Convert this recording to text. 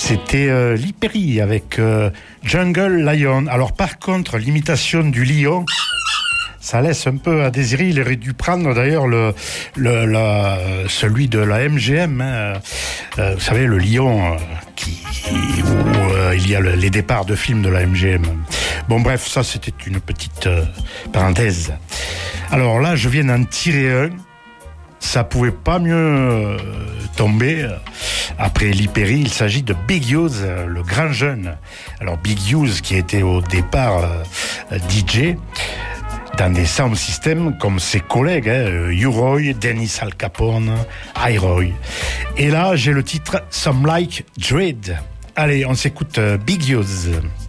C'était Lee Perry avec Jungle Lion. Alors par contre, l'imitation du lion, ça laisse un peu à désirer. Il aurait dû prendre d'ailleurs celui de la MGM. Vous savez, le lion où il y a les départs de films de la MGM. Bon bref, ça c'était une petite parenthèse. Alors là, je viens d'en tirer un. Ça pouvait pas mieux tomber. Après Lee Perry, il s'agit de Big Hughes, le grand jeune. Alors Big Hughes qui était au départ DJ dans des sound systems comme ses collègues, U-Roy, Dennis Al Capone, I-Roy. Et là, j'ai le titre Some Like Dread. Allez, on s'écoute Big Hughes.